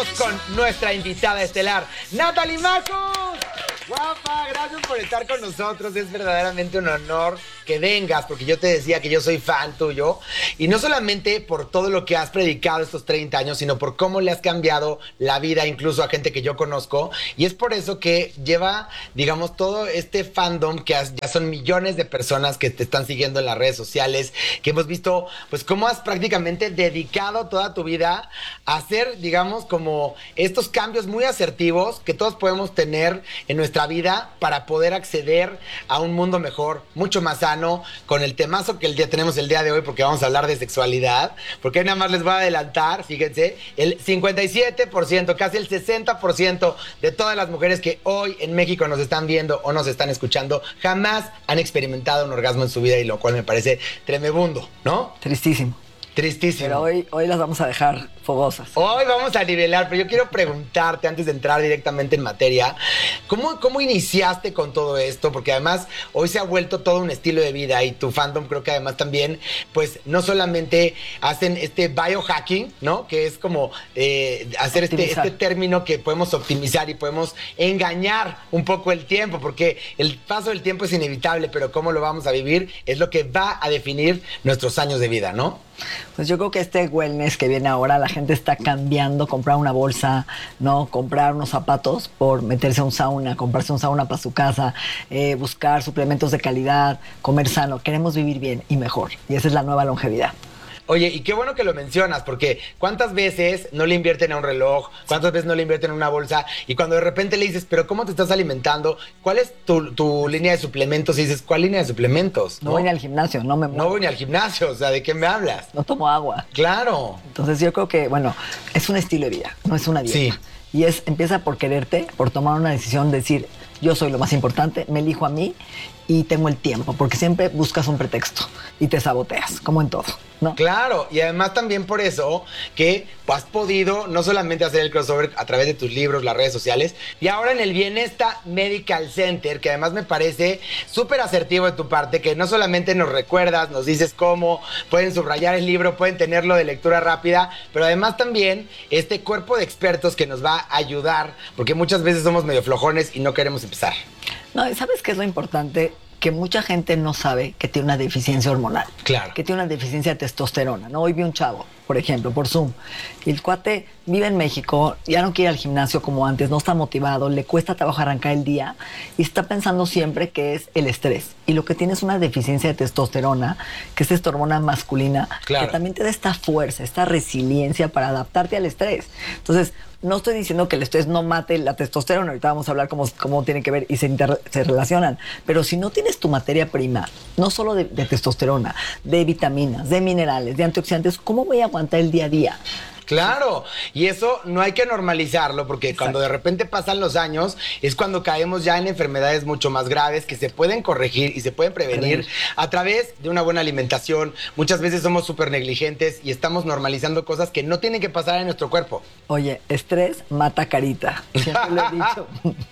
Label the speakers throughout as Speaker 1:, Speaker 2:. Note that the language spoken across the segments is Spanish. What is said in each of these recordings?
Speaker 1: Vamos con nuestra invitada estelar, Natalie Marcos. Guapa, gracias por estar con nosotros. Es verdaderamente un honor que vengas, porque yo te decía que yo soy fan tuyo. Y no solamente por todo lo que has predicado estos 30 años, sino por cómo le has cambiado la vida incluso a gente que yo conozco. Y es por eso que lleva, digamos, todo este fandom que ya son millones de personas que te están siguiendo en las redes sociales, que hemos visto, pues, cómo has prácticamente dedicado toda tu vida a hacer, digamos, como estos cambios muy asertivos que todos podemos tener en nuestra vida para poder acceder a un mundo mejor, mucho más sano, con el temazo que tenemos el día de hoy, porque vamos a hablar de sexualidad, porque nada más les voy a adelantar, fíjense, el 57%, casi el 60% de todas las mujeres que hoy en México nos están viendo o nos están escuchando, jamás han experimentado un orgasmo en su vida, y lo cual me parece tremebundo, ¿no?
Speaker 2: Tristísimo.
Speaker 1: Tristísimo.
Speaker 2: Pero hoy las vamos a dejar fogosas.
Speaker 1: Hoy vamos a nivelar, pero yo quiero preguntarte, antes de entrar directamente en materia, ¿cómo iniciaste con todo esto? Porque además hoy se ha vuelto todo un estilo de vida, y tu fandom creo que además también, pues no solamente hacen este biohacking, ¿no? Que es como hacer este término que podemos optimizar y podemos engañar un poco el tiempo, porque el paso del tiempo es inevitable, pero cómo lo vamos a vivir es lo que va a definir nuestros años de vida, ¿no?
Speaker 2: Pues yo creo que este wellness que viene ahora, la gente está cambiando, comprar una bolsa, ¿no? Comprar unos zapatos por meterse a un sauna, comprarse un sauna para su casa, buscar suplementos de calidad, comer sano. Queremos vivir bien y mejor. Y esa es la nueva longevidad.
Speaker 1: Oye, y qué bueno que lo mencionas, porque ¿cuántas veces no le invierten a un reloj? ¿Cuántas veces no le invierten a una bolsa? Y cuando de repente le dices, ¿pero cómo te estás alimentando? ¿Cuál es tu línea de suplementos? Y dices, ¿cuál línea de suplementos?
Speaker 2: No voy ni al gimnasio, no me muevo.
Speaker 1: No voy ni al gimnasio, o sea, ¿de qué me hablas?
Speaker 2: No tomo agua.
Speaker 1: Claro.
Speaker 2: Entonces yo creo que, bueno, es un estilo de vida, no es una dieta. Sí. Y empieza por quererte, por tomar una decisión, decir, yo soy lo más importante, me elijo a mí y tengo el tiempo, porque siempre buscas un pretexto y te saboteas, como en todo, ¿no?
Speaker 1: Claro, y además también por eso que has podido no solamente hacer el crossover a través de tus libros, las redes sociales, y ahora en el Bienesta Medical Center, que además me parece súper asertivo de tu parte, que no solamente nos recuerdas, nos dices cómo, pueden subrayar el libro, pueden tenerlo de lectura rápida, pero además también este cuerpo de expertos que nos va a ayudar, porque muchas veces somos medio flojones y no queremos empezar.
Speaker 2: No, ¿sabes qué es lo importante? Que mucha gente no sabe que tiene una deficiencia hormonal.
Speaker 1: Claro.
Speaker 2: Que tiene una deficiencia de testosterona, ¿no? Hoy vi un chavo, por ejemplo, por Zoom. Y el cuate vive en México, ya no quiere ir al gimnasio como antes, no está motivado, le cuesta trabajo arrancar el día y está pensando siempre que es el estrés. Y lo que tiene es una deficiencia de testosterona, que es esta hormona masculina,
Speaker 1: claro,
Speaker 2: que también te da esta fuerza, esta resiliencia para adaptarte al estrés. Entonces, no estoy diciendo que el estrés no mate la testosterona, ahorita vamos a hablar cómo tienen que ver y se relacionan, pero si no tienes tu materia prima, no solo de testosterona, de vitaminas, de minerales, de antioxidantes, ¿cómo voy a aguantar el día a día?
Speaker 1: Claro, y eso no hay que normalizarlo, porque exacto, cuando de repente pasan los años es cuando caemos ya en enfermedades mucho más graves que se pueden corregir y se pueden prevenir a través de una buena alimentación. Muchas veces somos súper negligentes y estamos normalizando cosas que no tienen que pasar en nuestro cuerpo.
Speaker 2: Oye, estrés mata carita, siempre lo he dicho.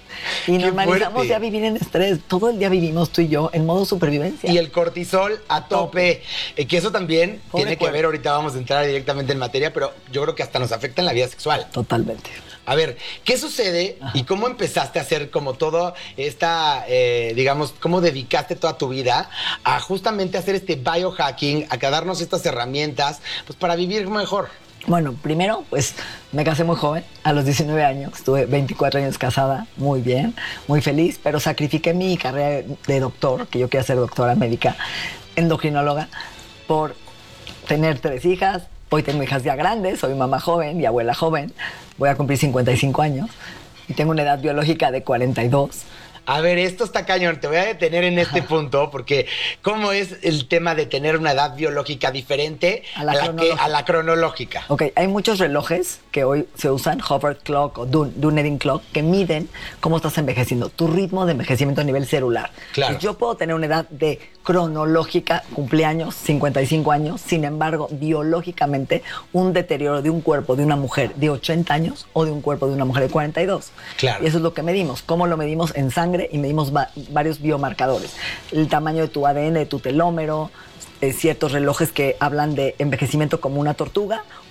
Speaker 2: Y normalizamos ya vivir en estrés. Todo el día vivimos tú y yo en modo supervivencia.
Speaker 1: Y el cortisol a tope. Que eso también tiene que ver, ahorita vamos a entrar directamente en materia, pero yo creo que hasta nos afecta en la vida sexual.
Speaker 2: Totalmente.
Speaker 1: A ver, ¿qué sucede y cómo empezaste a hacer como todo esta, digamos, cómo dedicaste toda tu vida a justamente hacer este biohacking, a darnos estas herramientas, pues para vivir mejor?
Speaker 2: Bueno, primero, pues me casé muy joven, a los 19 años, estuve 24 años casada, muy bien, muy feliz, pero sacrifiqué mi carrera de doctor, que yo quería ser doctora médica, endocrinóloga, por tener 3 hijas. Hoy tengo hijas ya grandes, soy mamá joven y abuela joven, voy a cumplir 55 años y tengo una edad biológica de 42.
Speaker 1: A ver, esto está cañón, te voy a detener en este punto, porque ¿cómo es el tema de tener una edad biológica diferente a la cronológica?
Speaker 2: Ok, hay muchos relojes que hoy se usan, Hover Clock o Dunedin Clock, que miden cómo estás envejeciendo, tu ritmo de envejecimiento a nivel celular.
Speaker 1: Claro.
Speaker 2: Yo puedo tener una edad de cronológica, cumpleaños, 55 años, sin embargo, biológicamente, un deterioro de un cuerpo de una mujer de 80 años o de un cuerpo de una mujer de 42.
Speaker 1: Claro.
Speaker 2: Y eso es lo que medimos. ¿Cómo lo medimos? En sangre y medimos varios biomarcadores. El tamaño de tu ADN, de tu telómero, ciertos relojes que hablan de envejecimiento como una tortuga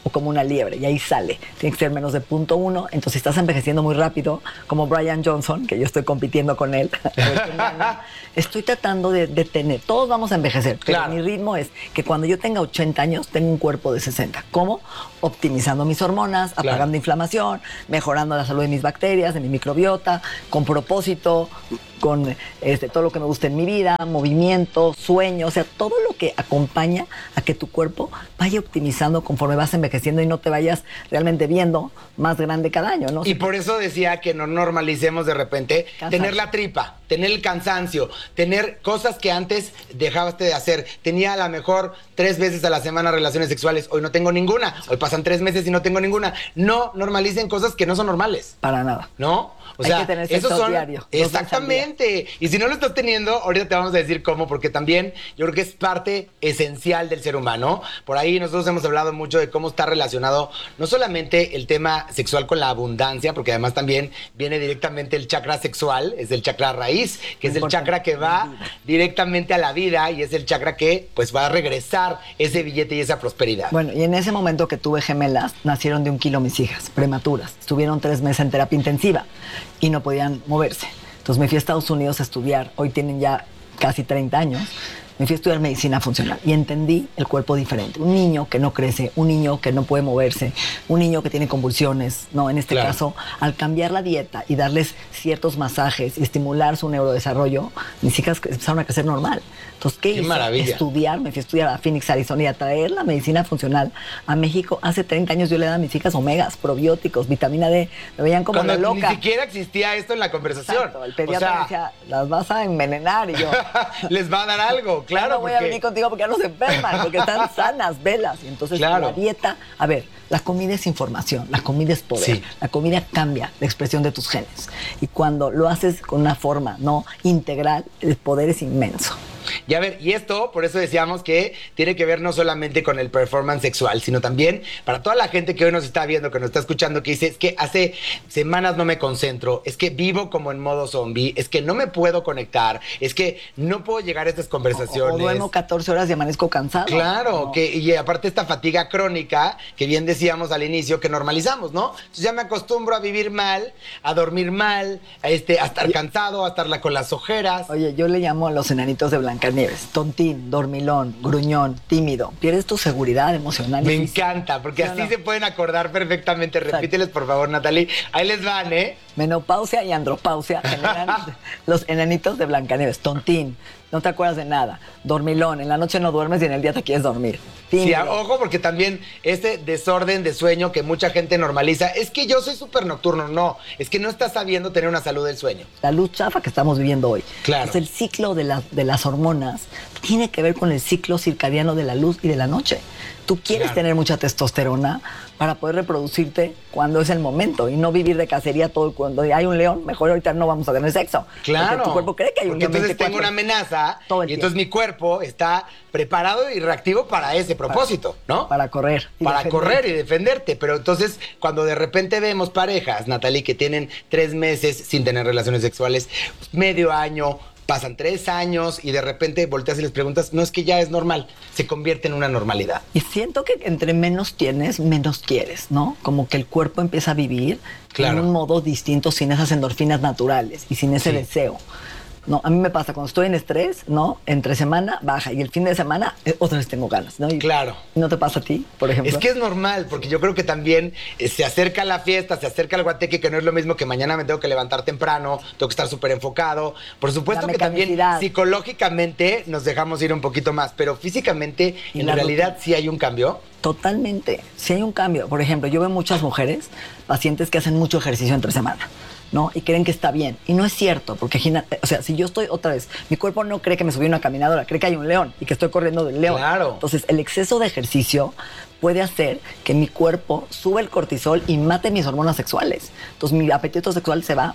Speaker 2: o como una liebre, y ahí sale. Tiene que ser menos de 0.1. Entonces, si estás envejeciendo muy rápido, como Brian Johnson, que yo estoy compitiendo con él, a ver quién gana, estoy tratando de tener, todos vamos a envejecer, pero
Speaker 1: Claro.
Speaker 2: mi ritmo es que cuando yo tenga 80 años, tengo un cuerpo de 60. ¿Cómo? Optimizando mis hormonas,
Speaker 1: Claro.
Speaker 2: apagando inflamación, mejorando la salud de mis bacterias, de mi microbiota, con propósito, con todo lo que me gusta en mi vida, movimiento, sueño, o sea, todo lo que acompaña a que tu cuerpo vaya optimizando conforme vas envejeciendo y no te vayas realmente viendo más grande cada año, ¿no?
Speaker 1: Y por eso decía que no normalicemos de repente
Speaker 2: Cansancio.
Speaker 1: tener la tripa, tener el cansancio, tener cosas que antes dejaste de hacer. Tenía a lo mejor 3 veces a la semana relaciones sexuales, hoy no tengo ninguna. Hoy pasan 3 meses y no tengo ninguna. No normalicen cosas que no son normales,
Speaker 2: Para nada.
Speaker 1: ¿no? O
Speaker 2: Hay
Speaker 1: sea,
Speaker 2: que tener sexo
Speaker 1: esos son
Speaker 2: diario, 2 veces al día.
Speaker 1: exactamente. Y si no lo estás teniendo, ahorita te vamos a decir cómo, porque también yo creo que es parte esencial del ser humano. Por ahí nosotros hemos hablado mucho de cómo está relacionado no solamente el tema sexual con la abundancia, porque además también viene directamente el chakra sexual, es el chakra raíz, que es el
Speaker 2: Importante.
Speaker 1: chakra que va directamente a la vida y es el chakra que pues va a regresar ese billete y esa prosperidad.
Speaker 2: Bueno, y en ese momento que tuve gemelas, nacieron de 1 kilo mis hijas, prematuras. Estuvieron 3 meses en terapia intensiva y no podían moverse. Entonces me fui a Estados Unidos a estudiar. Hoy tienen ya casi 30 años. Me fui a estudiar medicina funcional y entendí el cuerpo diferente. Un niño que no crece, un niño que no puede moverse, un niño que tiene convulsiones, ¿no? En este
Speaker 1: Claro.
Speaker 2: caso, al cambiar la dieta y darles ciertos masajes y estimular su neurodesarrollo, mis hijas empezaron a crecer normal. Entonces, ¿qué hice?
Speaker 1: maravilla.
Speaker 2: Estudiar, me fui a estudiar a Phoenix, Arizona y a traer la medicina funcional a México. Hace 30 años yo le daba a mis hijas omegas, probióticos, vitamina D. Me veían como
Speaker 1: Cuando
Speaker 2: una loca.
Speaker 1: ni siquiera existía esto en la conversación.
Speaker 2: Exacto, el pediatra
Speaker 1: O sea,
Speaker 2: me decía, las vas a envenenar. Y yo,
Speaker 1: les va a dar algo,
Speaker 2: ya
Speaker 1: claro.
Speaker 2: no voy a venir contigo porque ya no se enferman, porque están sanas, velas. Y entonces
Speaker 1: Claro.
Speaker 2: la dieta, a ver, la comida es información, la comida es poder,
Speaker 1: Sí.
Speaker 2: la comida cambia la expresión de tus genes. Y cuando lo haces con una forma no integral, el poder es inmenso.
Speaker 1: Y a ver, y esto, por eso decíamos que tiene que ver no solamente con el performance sexual, sino también para toda la gente que hoy nos está viendo, que nos está escuchando, que dice, es que hace semanas no me concentro, es que vivo como en modo zombie, es que no me puedo conectar, es que no puedo llegar a estas conversaciones.
Speaker 2: O duermo 14 horas y amanezco cansado.
Speaker 1: Claro,
Speaker 2: No.
Speaker 1: y aparte esta fatiga crónica, que bien decíamos al inicio, que normalizamos, ¿no? Entonces ya me acostumbro a vivir mal, a dormir mal, a estar cansado, a estar con las ojeras.
Speaker 2: Oye, yo le llamo a los enanitos de Blancanieves, tontín, dormilón, gruñón, tímido. Pierdes tu seguridad emocional. y
Speaker 1: Me
Speaker 2: física.
Speaker 1: encanta, porque
Speaker 2: No,
Speaker 1: así
Speaker 2: no.
Speaker 1: se pueden acordar perfectamente.
Speaker 2: Exacto.
Speaker 1: Repíteles, por favor, Natalie. Ahí les van, ¿eh?
Speaker 2: Menopausia y andropausia generan los enanitos de Blancanieves. Tontín, no te acuerdas de nada. Dormilón, en la noche no duermes y en el día te quieres dormir.
Speaker 1: Sí,
Speaker 2: Tímido.
Speaker 1: ojo, porque también ese desorden de sueño que mucha gente normaliza, es que yo soy súper nocturno. No, es que no estás sabiendo tener una salud del sueño.
Speaker 2: La luz chafa que estamos viviendo hoy.
Speaker 1: Claro.
Speaker 2: Es el ciclo de las hormonas. Tiene que ver con el ciclo circadiano de la luz y de la noche. Tú quieres
Speaker 1: Claro.
Speaker 2: tener mucha testosterona para poder reproducirte cuando es el momento y no vivir de cacería todo el cuando hay un león, mejor ahorita no vamos a tener sexo.
Speaker 1: Claro.
Speaker 2: Porque tu cuerpo cree que hay un
Speaker 1: Porque
Speaker 2: león
Speaker 1: entonces
Speaker 2: 24
Speaker 1: tengo una amenaza
Speaker 2: todo el
Speaker 1: y entonces mi cuerpo está preparado y reactivo para ese propósito, ¿no?
Speaker 2: para correr. y
Speaker 1: Para
Speaker 2: defender.
Speaker 1: correr y defenderte. Pero entonces, cuando de repente vemos parejas, Natalie, que tienen 3 meses sin tener relaciones sexuales, medio año, pasan 3 años y de repente volteas y les preguntas, no es que ya es normal, se convierte en una normalidad.
Speaker 2: Y siento que entre menos tienes, menos quieres, ¿no? Como que el cuerpo empieza a vivir
Speaker 1: Claro.
Speaker 2: en un modo distinto sin esas endorfinas naturales y sin ese
Speaker 1: Sí.
Speaker 2: deseo. No, a mí me pasa cuando estoy en estrés, ¿no? Entre semana baja y el fin de semana otra vez tengo ganas, ¿no? Y
Speaker 1: Claro.
Speaker 2: ¿no te pasa a ti, por ejemplo?
Speaker 1: Es que es normal, porque yo creo que también se acerca la fiesta, se acerca el guateque, que no es lo mismo que mañana me tengo que levantar temprano, tengo que estar súper enfocado. Por supuesto
Speaker 2: La
Speaker 1: que también
Speaker 2: mecanicidad.
Speaker 1: psicológicamente nos dejamos ir un poquito más, pero físicamente
Speaker 2: Y
Speaker 1: en
Speaker 2: la
Speaker 1: realidad
Speaker 2: rutina.
Speaker 1: sí hay un cambio.
Speaker 2: Totalmente. Si hay un cambio. Por ejemplo, yo veo muchas mujeres, pacientes que hacen mucho ejercicio entre semana, ¿no? Y creen que está bien. Y no es cierto, porque, o sea, si yo estoy otra vez, mi cuerpo no cree que me subí a una caminadora, cree que hay un león y que estoy corriendo del león.
Speaker 1: Claro.
Speaker 2: Entonces, el exceso de ejercicio puede hacer que mi cuerpo suba el cortisol y mate mis hormonas sexuales. Entonces, mi apetito sexual se va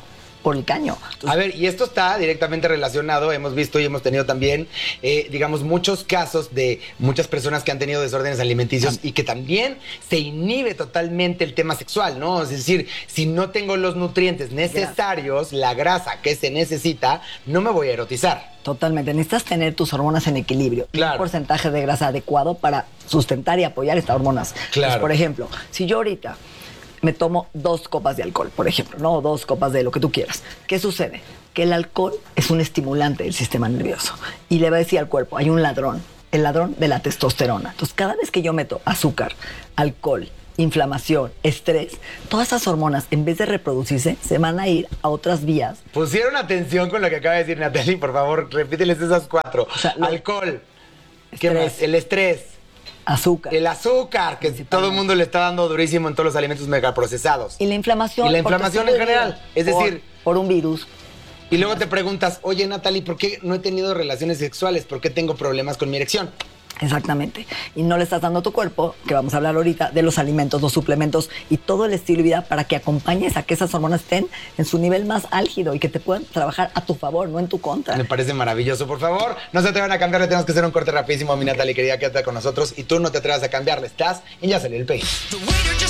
Speaker 2: por el caño. Entonces,
Speaker 1: A ver, y esto está directamente relacionado, hemos visto y hemos tenido también, digamos, muchos casos de muchas personas que han tenido desórdenes alimenticios y que también se inhibe totalmente el tema sexual, ¿no? Es decir, si no tengo los nutrientes necesarios, la grasa que se necesita, no me voy a erotizar.
Speaker 2: totalmente. Necesitas tener tus hormonas en equilibrio.
Speaker 1: Claro.
Speaker 2: Un porcentaje de grasa adecuado para sustentar y apoyar estas hormonas.
Speaker 1: Claro.
Speaker 2: Pues, por ejemplo, si yo ahorita me tomo 2 copas de alcohol, por ejemplo, ¿no? O 2 copas de lo que tú quieras. ¿Qué sucede? Que el alcohol es un estimulante del sistema nervioso. Y le va a decir al cuerpo, hay un ladrón, el ladrón de la testosterona. Entonces, cada vez que yo meto azúcar, alcohol, inflamación, estrés, todas esas hormonas, en vez de reproducirse, se van a ir a otras vías.
Speaker 1: Pusieron atención con lo que acaba de decir Natalie, por favor, repíteles esas 4.
Speaker 2: O sea,
Speaker 1: Alcohol, ¿qué
Speaker 2: estrés,
Speaker 1: más? El estrés.
Speaker 2: Azúcar.
Speaker 1: El azúcar, que todo el mundo le está dando durísimo en todos los alimentos megaprocesados.
Speaker 2: Y la inflamación.
Speaker 1: Y la inflamación
Speaker 2: porque
Speaker 1: en general. Es decir,
Speaker 2: por un virus.
Speaker 1: y luego te preguntas, oye Natalie, ¿por qué no he tenido relaciones sexuales? ¿Por qué tengo problemas con mi erección?
Speaker 2: Exactamente. Y no le estás dando a tu cuerpo, que vamos a hablar ahorita, de los alimentos, los suplementos y todo el estilo de vida para que acompañes a que esas hormonas estén en su nivel más álgido y que te puedan trabajar a tu favor, no en tu contra.
Speaker 1: Me parece maravilloso. Por favor, no se atrevan a cambiarle. Tenemos que hacer un corte rapidísimo. Mi Natalie, querida, quédate con nosotros. Y tú no te atrevas a cambiarle. Estás en Ya Salió el Peine.